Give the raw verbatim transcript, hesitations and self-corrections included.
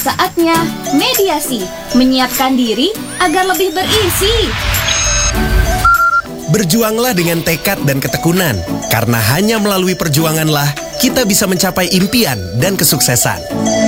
Saatnya mediasi, menyiapkan diri agar lebih berisi. Berjuanglah dengan tekad dan ketekunan, karena hanya melalui perjuanganlah kita bisa mencapai impian dan kesuksesan.